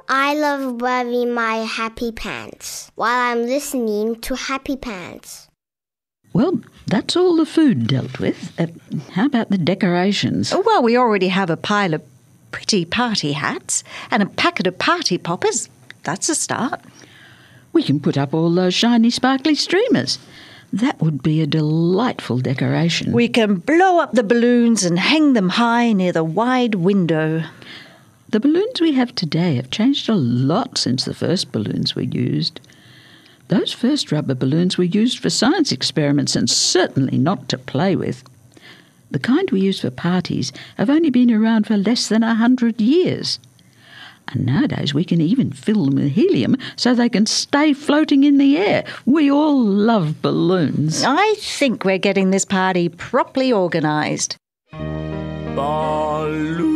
I love wearing my happy pants while I'm listening to Happy Pants. Well, that's all the food dealt with. How about the decorations? Well, we already have a pile of pretty party hats and a packet of party poppers. That's a start. We can put up all those shiny, sparkly streamers. That would be a delightful decoration. We can blow up the balloons and hang them high near the wide window. The balloons we have today have changed a lot since the first balloons were used. Those first rubber balloons were used for science experiments and certainly not to play with. The kind we use for parties have only been around for less than 100 years. And nowadays we can even fill them with helium so they can stay floating in the air. We all love balloons. I think we're getting this party properly organised. Balloons.